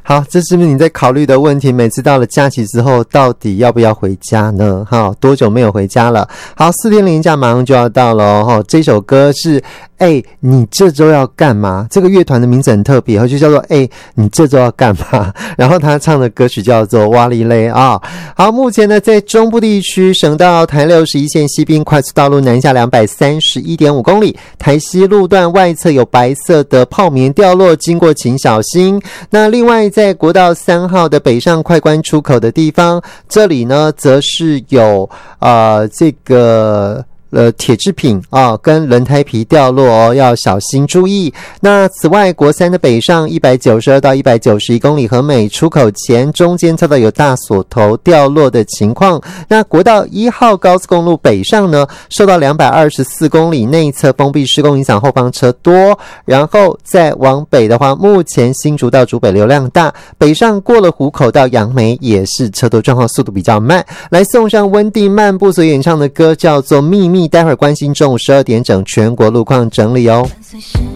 好，这是不是你在考虑的问题？每次到了假期之后，到底要不要回家呢？多久没有回家了？好，4天连假马上就要到了哦。这首歌是你这周要干嘛？这个乐团的名字很特别，就叫做你这周要干嘛？然后他唱的歌曲叫做哇哩嘞啊。好，目前呢，在中部地区，省道台61线西滨快速道路南下 231.5 公里，台西路段外侧有白色的泡棉掉落，经过请小心。那另外在国道3号的北上快关出口的地方，这里呢则是有这个铁制品跟轮胎皮掉落要小心注意。那此外，国3的北上192到191公里和美出口前，中间测到有大锁头掉落的情况。那国道1号高速公路北上呢，受到224公里内侧封闭施工影响，后方车多。然后再往北的话，目前新竹到竹北流量大，北上过了湖口到杨梅也是车多状况，速度比较慢。来送上温蒂漫步所演唱的歌叫做秘密，待会儿关心中午12点整全国路况整理哦。